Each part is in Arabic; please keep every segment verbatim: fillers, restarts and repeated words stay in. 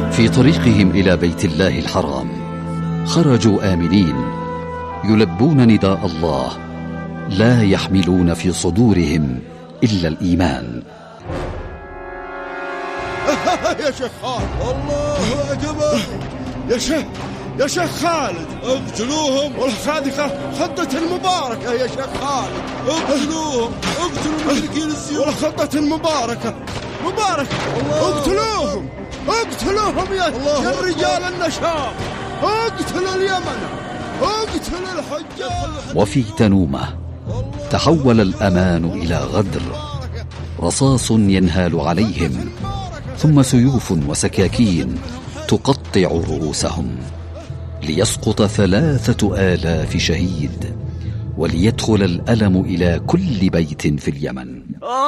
في طريقهم إلى بيت الله الحرام خرجوا آمنين يلبون نداء الله، لا يحملون في صدورهم إلا الإيمان. يا شيخ خالد، الله أكبر. يا شيخ يا شيخ خالد، اقتلوهم والخادقة خطة المباركة. يا شيخ خالد اقتلوهم، اقتلوا المشركين السيوف والخطة المباركة مباركة. اقتلوهم اقتلوهم يا, يا الرجال النشاط، اقتلوا اليمن، اقتلوا الحجاج. وفي تنومة تحول الأمان إلى غدر، رصاص ينهال عليهم، ثم سيوف وسكاكين تقطع رؤوسهم، ليسقط ثلاثة آلاف شهيد، وليدخل الألم إلى كل بيت في اليمن.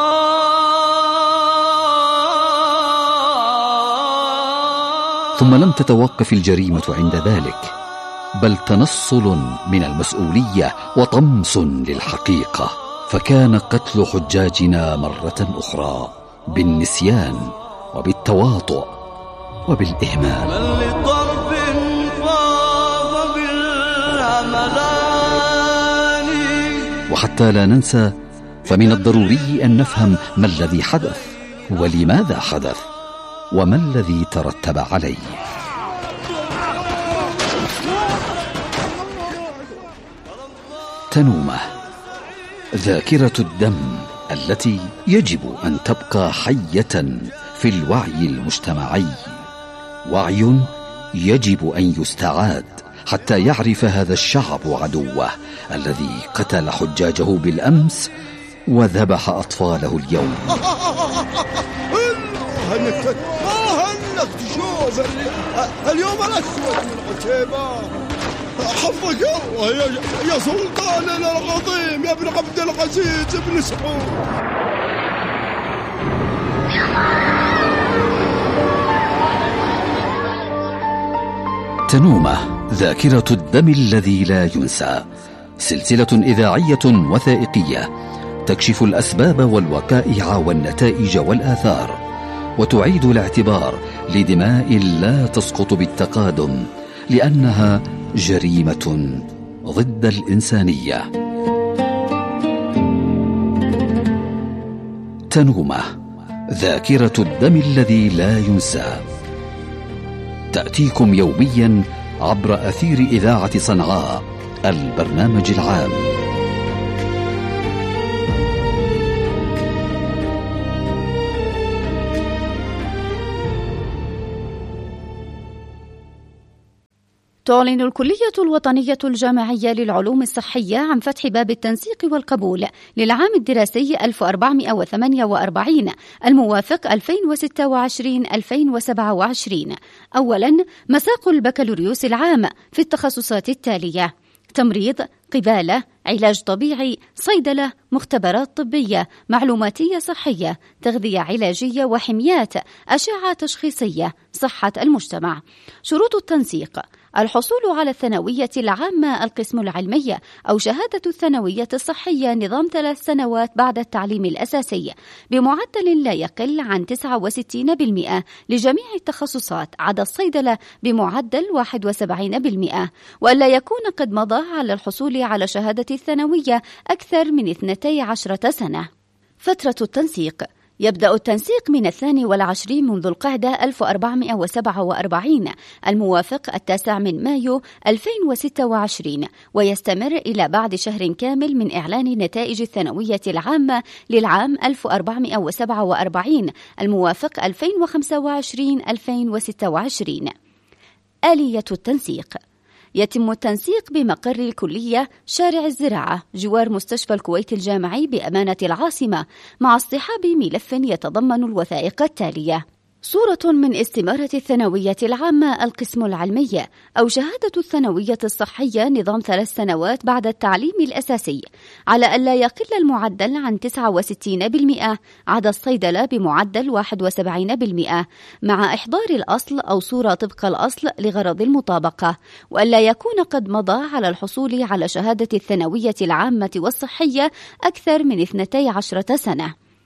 ثم لم تتوقف الجريمة عند ذلك، بل تنصل من المسؤولية وطمس للحقيقة، فكان قتل حجاجنا مرة أخرى بالنسيان وبالتواطؤ وبالإهمال. وحتى لا ننسى، فمن الضروري أن نفهم ما الذي حدث ولماذا حدث وما الذي ترتب عليه. تنومة، ذاكرة الدم التي يجب أن تبقى حية في الوعي المجتمعي، وعي يجب أن يستعاد حتى يعرف هذا الشعب عدوه الذي قتل حجاجه بالأمس وذبح أطفاله اليوم. الله أنك تشوف اليوم الأسود من عتيبة. حفظك الله يا, يا سلطاننا العظيم، يا ابن عبد العزيز بن سعود. تنومة، ذاكرة الدم الذي لا ينسى، سلسلة إذاعية وثائقية تكشف الأسباب والوقائع والنتائج والآثار، وتعيد الاعتبار لدماء لا تسقط بالتقادم، لأنها جريمة ضد الإنسانية. تنومة، ذاكرة الدم الذي لا ينسى، تأتيكم يوميا عبر أثير إذاعة صنعاء، البرنامج العام. تعلن الكلية الوطنية الجامعية للعلوم الصحية عن فتح باب التنسيق والقبول للعام الدراسي ألف وأربعمائة وثمانية وأربعين الموافق ألفين وستة وعشرين ألفين وسبعة وعشرين. أولاً، مساق البكالوريوس العام في التخصصات التالية: تمريض، قبالة، علاج طبيعي، صيدلة، مختبرات طبية، معلوماتية صحية، تغذية علاجية وحميات، أشعة تشخيصية، صحة المجتمع. شروط التنسيق: الحصول على الثانوية العامة القسم العلمي أو شهادة الثانوية الصحية نظام ثلاث سنوات بعد التعليم الأساسي بمعدل لا يقل عن تسعة وستين بالمئة لجميع التخصصات عدا الصيدلة بمعدل واحد وسبعين بالمئة، وألا يكون قد مضى على الحصول على شهادة الثانوية أكثر من اثنتي عشرة سنة. فترة التنسيق: يبدأ التنسيق من الثاني والعشرين من ذو القعدة ألف وأربعمائة وسبعة وأربعين الموافق التاسع من مايو ألفين وستة وعشرين، ويستمر إلى بعد شهر كامل من إعلان نتائج الثانوية العامة للعام ألف وأربعمائة وسبعة وأربعين الموافق ألفين وخمسة وعشرين ألفين وستة وعشرين. آلية التنسيق: يتم التنسيق بمقر الكلية شارع الزراعة جوار مستشفى الكويت الجامعي بأمانة العاصمة، مع اصطحاب ملف يتضمن الوثائق التالية: صورة من استمارة الثانوية العامة القسم العلمي أو شهادة الثانوية الصحية نظام ثلاث سنوات بعد التعليم الأساسي على ألا يقل المعدل عن تسعة وستين بالمئة عدا الصيدلة بمعدل واحد وسبعين بالمئة، مع إحضار الأصل أو صورة طبق الأصل لغرض المطابقة، وألا يكون قد مضى على الحصول على شهادة الثانوية العامة والصحية أكثر من اثنتي عشرة سنة.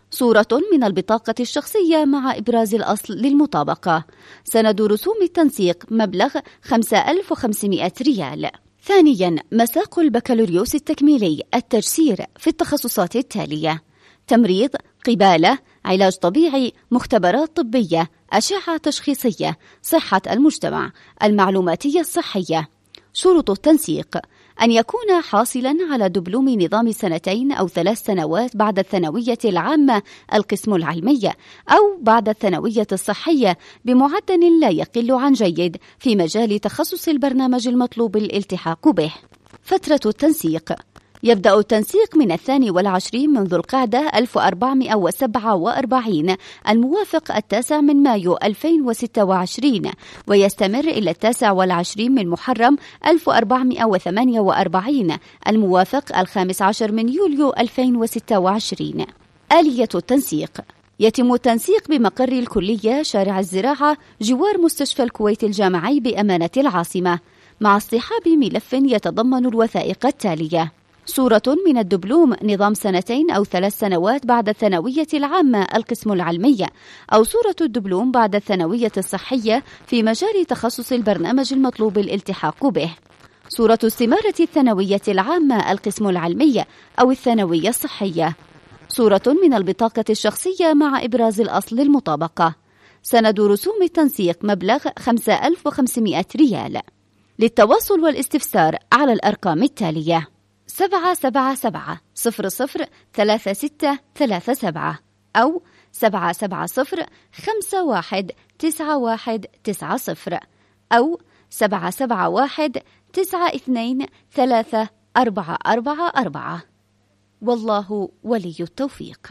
صورة من البطاقة الشخصية مع إبراز الأصل للمطابقة. سند رسوم التنسيق مبلغ خمسة آلاف وخمسمائة ريال. ثانياً، مساق البكالوريوس التكميلي التجسير في التخصصات التالية: تمريض، قبالة، علاج طبيعي، مختبرات طبية، أشعة تشخيصية، صحة المجتمع، المعلوماتية الصحية. شروط التنسيق: أن يكون حاصلاً على دبلوم نظام سنتين أو ثلاث سنوات بعد الثانوية العامة القسم العلمي، أو بعد الثانوية الصحية بمعدل لا يقل عن جيد في مجال تخصص البرنامج المطلوب الالتحاق به. فترة التنسيق: يبدأ التنسيق من الثاني والعشرين من ذو القعدة ألف وأربعمائة وسبعة وأربعين الموافق التاسع من مايو ألفين وستة وعشرين، ويستمر إلى التاسع والعشرين من محرم ألف وأربعمائة وثمانية وأربعين الموافق الخامس عشر من يوليو ألفين وستة وعشرين. آلية التنسيق: يتم التنسيق بمقر الكلية شارع الزراعة جوار مستشفى الكويت الجامعي بأمانة العاصمة، مع اصطحاب ملف يتضمن الوثائق التالية: صورة من الدبلوم نظام سنتين أو ثلاث سنوات بعد الثانوية العامة القسم العلمي، أو صورة الدبلوم بعد الثانوية الصحية في مجال تخصص البرنامج المطلوب الالتحاق به، صورة استمارة الثانوية العامة القسم العلمي أو الثانوية الصحية، صورة من البطاقة الشخصية مع إبراز الأصل للمطابقة. سند رسوم التنسيق مبلغ خمسة آلاف وخمسمائة ريال. للتواصل والاستفسار على الأرقام التالية: سبعة سبعة سبعة صفر صفر ثلاثة ستة ثلاثة سبعة أو سبعة سبعة صفر خمسة واحد تسعة واحد تسعة صفر أو سبعة سبعة واحد تسعة اثنين ثلاثة أربعة أربعة أربعة. والله ولي التوفيق.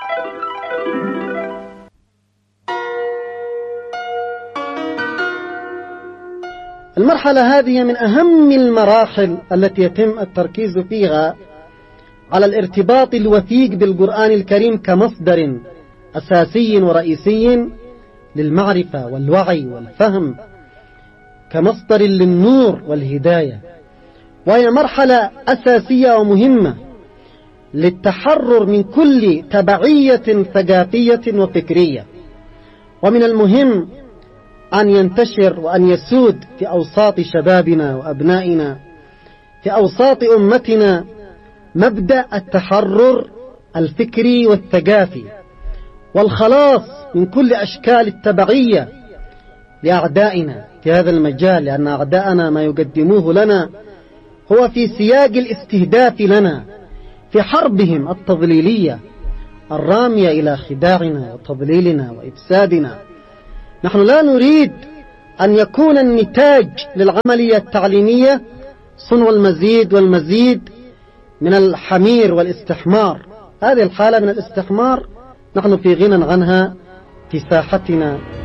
المرحلة هذه من أهم المراحل التي يتم التركيز فيها على الارتباط الوثيق بالقرآن الكريم كمصدر أساسي ورئيسي للمعرفة والوعي والفهم، كمصدر للنور والهداية، وهي مرحلة أساسية ومهمة للتحرر من كل تبعية ثقافية وفكرية. ومن المهم أن ينتشر وأن يسود في أوساط شبابنا وأبنائنا، في أوساط أمتنا، مبدأ التحرر الفكري والثقافي والخلاص من كل أشكال التبعية لأعدائنا في هذا المجال، لأن أعداءنا ما يقدموه لنا هو في سياق الاستهداف لنا، في حربهم التضليلية الرامية إلى خداعنا وتضليلنا وإفسادنا. نحن لا نريد أن يكون النتاج للعملية التعليمية صنع المزيد والمزيد من الحمير والاستحمار. هذه الحالة من الاستحمار نحن في غنى عنها في ساحتنا